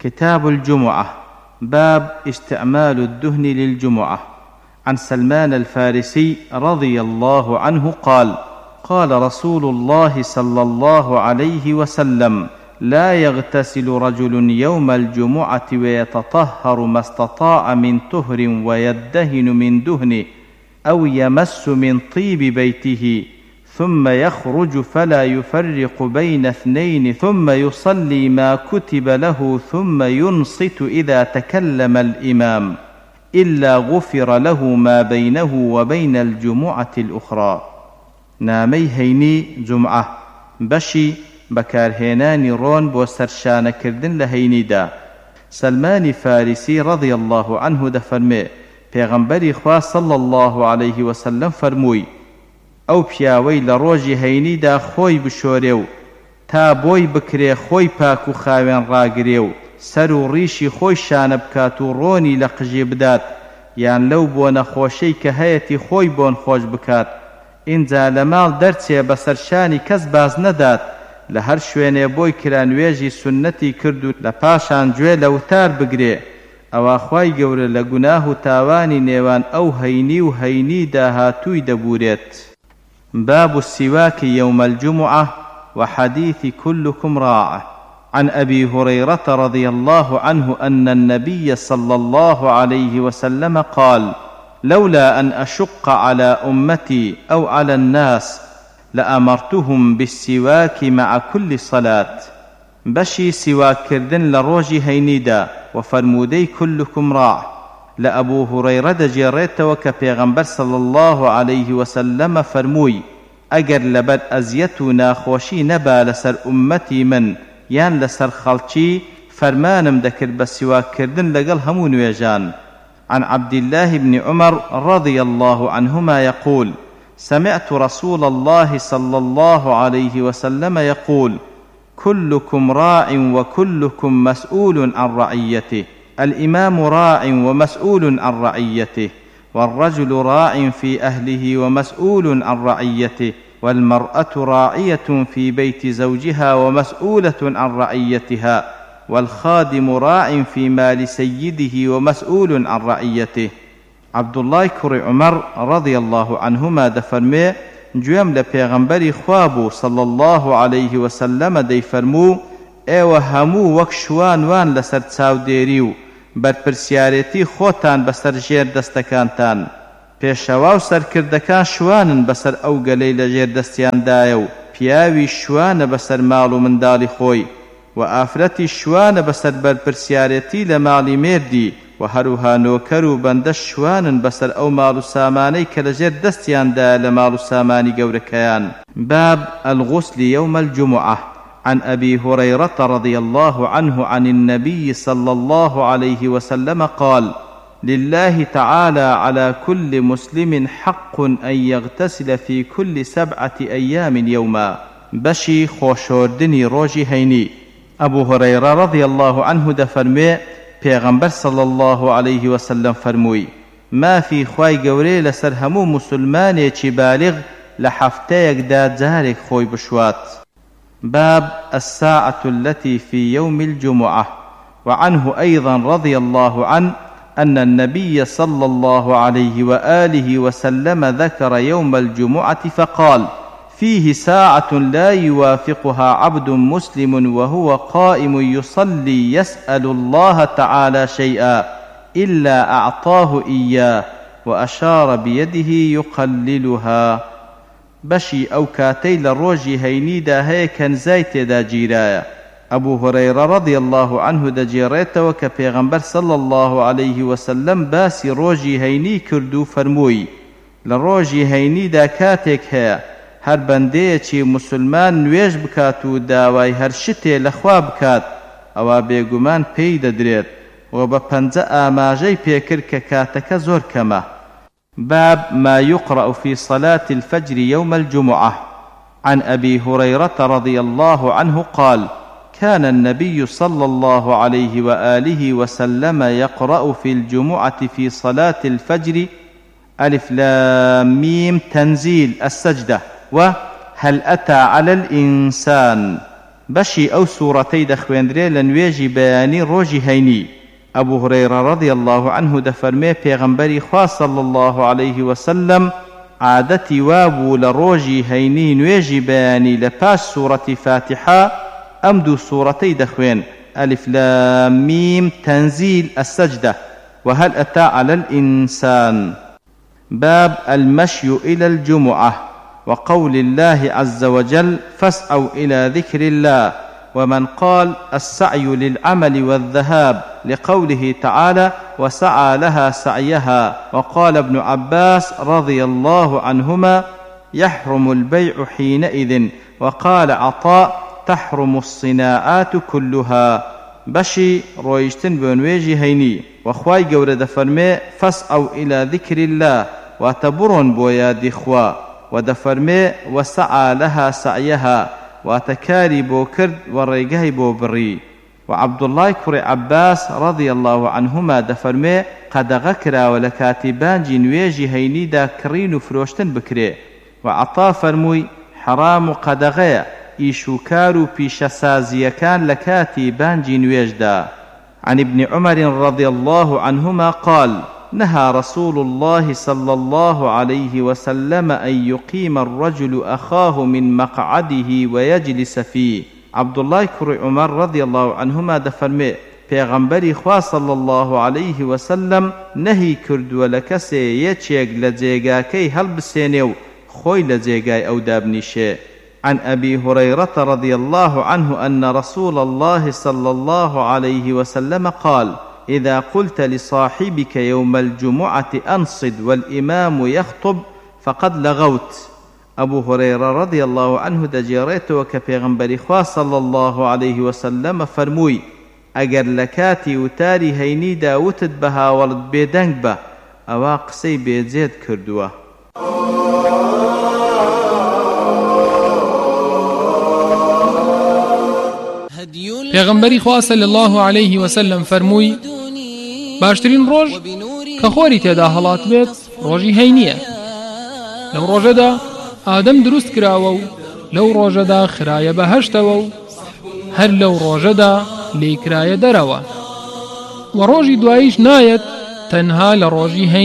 كتاب الجمعة. باب استعمال الدهن للجمعة. عن سلمان الفارسي رضي الله عنه قال: قال رسول الله صلى الله عليه وسلم: لا يغتسل رجل يوم الجمعة ويتطهر ما استطاع من طهر ويدهن من دهنه أو يمس من طيب بيته ثم يخرج فلا يفرق بين اثنين ثم يصلي ما كتب له ثم ينصت إذا تكلم الإمام إلا غفر له ما بينه وبين الجمعة الأخرى. نامەی هەینی جومعە بەشی بەکارهێنانی ڕۆن بۆ سەرشانەکردن لە هەینیدا. سلمانی فارسی رضی الله عنه دەفەرمێ پێغەمبەری خوا صلی الله عليه وسلم فەرمووی: ئەو پیاوەی لە ڕۆژی هەینیدا خۆی بشۆرێ و تا بۆی بکرێ خۆی پاک و خاوێن ڕاگرێ و سەر و ڕیشی خۆی شانە بکات و ڕۆنی لە قژی بدات یان لەو بۆ نەخۆشەی کە هەیەی خۆی بۆن خۆش بکات، اینجا لە ماڵ دەرچێ بەسەر شانی کەس باز نەدات، لە هەر شوێنێ بۆی کرانوێژی سنەتی کرد و لە پاشان گوێ لە وتار بگرێ، ئەوا خوای گەورە لە گوناه و تاوانی نێوان ئەو هەینی و هەینی داهاتووی دەبورێت. باب السواك يوم الجمعة وحديث كلكم راع. عن أبي هريرة رضي الله عنه أن النبي صلى الله عليه وسلم قال: لولا أن أشق على أمتي أو على الناس لأمرتهم بالسواك مع كل صلاة. بشي سواك كردن لروجي هينيدا وفرمودي كلكم راع. لأبو هريرة دجيريت وكبيغمبر صلى الله عليه وسلم فرموي: أجر لبد أزيتنا خوشي نبا لسر أمتي من يان لسر خلشي فرمانم دكر بسواك كردن لقل همون ويجان. عن عبد الله بن عمر رضي الله عنهما يقول: سمعت رسول الله صلى الله عليه وسلم يقول: كلكم راع وكلكم مسؤول عن رعيته. الإمام راع ومسؤول عن رعيته، والرجل راع في أهله ومسؤول عن رعيته، والمرأة راعية في بيت زوجها ومسؤولة عن رعيتها، والخادم راع في مال سيده ومسؤول عن رعيته. عبد الله كري عمر رضي الله عنهما دفرمي جوام لپیغمبری خوابو صلى الله عليه وسلم دي فرمو: ايوه همو وەک شوانوان لەسەر چاودێری و بەرپرسیارەتی خۆتان بەسەر ژێر دەستەکانتان. پێشەوا و سەرکردەکان شوانن بەسەر ئەو گەلەی لە ژێر دەستیاندایە و پیاوی شوانە بەسەر ماڵ و منداڵی خۆی و ئافرەتی شوانە بەسەر بەرپرسیارەتی لە ماڵی مێردی و هەروها نۆکەر و بەندە شوانن بەسەر ئەو ماڵ و سامانەی کە لە ژێر دەستیاندایە لە ماڵ و سامانی گەورەکەیان. باب الغسل يوم الجمعة. عن أبي هريرة رضي الله عنه عن النبي صلى الله عليه وسلم قال: لله تعالى على كل مسلم حق أن يغتسل في كل 7 أيام يوما. بشي خوشوردني روجي هيني. أبو هريرة رضي الله عنه دفرمي پیغمبر صلى الله عليه وسلم فرموي: ما في خواي گوري لسر همو مسلماني چي بالغ لحفتيك دا جارك خوي بشوات. باب الساعة التي في يوم الجمعة. وعنه أيضا رضي الله عنه أن النبي صلى الله عليه وآله وسلم ذكر يوم الجمعة فقال: فيه ساعة لا يوافقها عبد مسلم وهو قائم يصلي يسأل الله تعالى شيئا إلا أعطاه إياه، وأشار بيده يقللها. بشي أو كاتي لروجي هينيدا هي كنزايت دا جيرايا. أبو هريرة رضي الله عنه دا جيريت وكبيغمبر صلى الله عليه وسلم باسي روجي هيني كردو فرموي: لروجي هينيدا كاتيك هيا هر بەندەیەکی مسلمان نوێژ بکات و داوای هەر شتێ لەخوا بکات، ئەوا بێگومان پێی دەدرێت و بە 5 ئاماژەی پێکرد کە کاتەکە زۆر کەمە. باب ما يقرأ في صلاة الفجر يوم الجمعة. عن أبي هريرة رضي الله عنه قال: كان النبي صلى الله عليه وآله وسلم يقرأ في الجمعة في صلاة الفجر: ألف لام ميم تنزيل السجدة، وهل أتى على الإنسان. بەشی ئەو سوورەتەی دەخوێندرێ لە نوێژی بەیانی ڕۆژی هەینی. ئەبوو هورەیرە رضی الله عنه دەفەرمێ پێغەمبەری خوا صلی الله عليه وسلم عادەتی وابوو لە ڕۆژی هەینی نوێژی بەیانی لە پاش سوورەتی فاتحە ئەم دوو سوورەتەی دەخوێن: ألف لام ميم تنزيل السجدة وهل أتى على الإنسان. باب المشي إلى الجمعة وقول الله عز وجل فاسعوا إلى ذكر الله، ومن قال السعي للعمل والذهاب لقوله تعالى وسعى لها سعيها. وقال ابن عباس رضي الله عنهما يحرم البيع حينئذ. وقال عطاء تحرم الصناعات كلها. بشي رويشتن بونويجي هيني وخواي قورد فرمي فاسعوا إلى ذكر الله وتبرن بوياد خوا، ودفرمي وسعى لها سعيها وتكاري بوكرد وريقه بوبري. وعبد الله كري عباس رضي الله عنهما دفرمي قد غكرا ولكاتبان جنويجي هيني دا كرين فروشتن بكري. وعطا فرموي حرام قد غيا إيشوكارو بيشسازي كان لكاتي بانجي نويجدا. عن ابن عمر رضي الله عنهما قال نهى رسول الله صلى الله عليه وسلم أن يقيم الرجل أخاه من مقعده ويجلس فيه. عبد الله كري عمر رضي الله عنهما دفرمي پیغمبری خوا صلى الله عليه وسلم نهي كرد ولكسي يچيق لجيغاكي هل بسينيو خوي لجيغاي أو دابنيشي. عن أبي هريرة رضي الله عنه أن رسول الله صلى الله عليه وسلم قال إذا قلت لصاحبك يوم الجمعة أنصت والإمام يخطب فقد لغوت. أبو هريرة رضي الله عنه دجيريت وكبيغمبر خوا صلى الله عليه وسلم فرموي أجر لكاتي وتاري هيني داوتد بها ولد بيدنگ به أوا قسي بيزيد كردوه. پیغمبری خوا صلی الله علیه وسلم فرمووی باشترین ڕۆژ کە خۆری تێدا هەڵات بێت ڕۆژی هەینیە. لەو ڕۆژەدا ئادەم دروست کراوە و لەو ڕۆژەدا خرایە بەهەشتەوە و هەر لەو ڕۆژەدا لێی کرایە دەرەوە و ڕۆژی دواییش نایەت تەنها لە ڕۆژی هەینی.